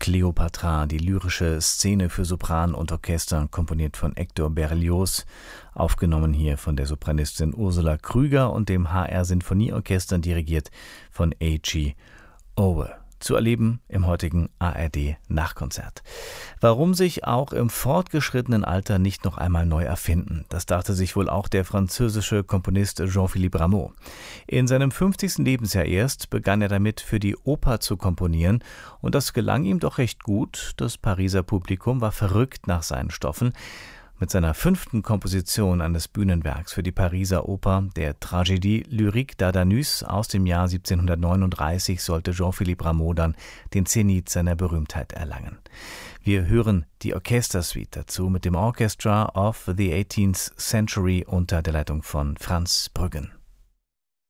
Kleopatra, die lyrische Szene für Sopran und Orchester, komponiert von Hector Berlioz, aufgenommen hier von der Sopranistin Ursula Krüger und dem HR Sinfonieorchester, dirigiert von A.G. Owe. Zu erleben im heutigen ARD Nachkonzert. Warum sich auch im fortgeschrittenen Alter nicht noch einmal neu erfinden? Das dachte sich wohl auch der französische Komponist Jean-Philippe Rameau. In seinem 50. Lebensjahr erst begann er damit, für die Oper zu komponieren, und das gelang ihm doch recht gut. Das Pariser Publikum war verrückt nach seinen Stoffen. Mit seiner 5. Komposition eines Bühnenwerks für die Pariser Oper, der Tragédie lyrique d'Ardanus aus dem Jahr 1739, sollte Jean-Philippe Rameau dann den Zenit seiner Berühmtheit erlangen. Wir hören die Orchestersuite dazu mit dem Orchestra of the 18th Century unter der Leitung von Franz Brüggen.